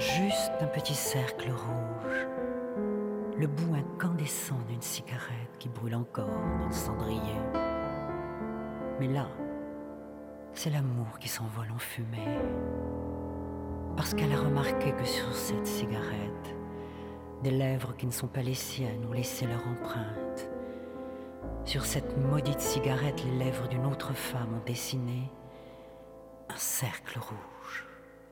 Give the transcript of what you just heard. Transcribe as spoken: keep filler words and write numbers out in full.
Juste un petit cercle rouge, le bout incandescent d'une cigarette qui brûle encore dans le cendrier. Mais là, c'est l'amour qui s'envole en fumée, parce qu'elle a remarqué que sur cette cigarette, des lèvres qui ne sont pas les siennes ont laissé leur empreinte. Sur cette maudite cigarette, les lèvres d'une autre femme ont dessiné un cercle rouge.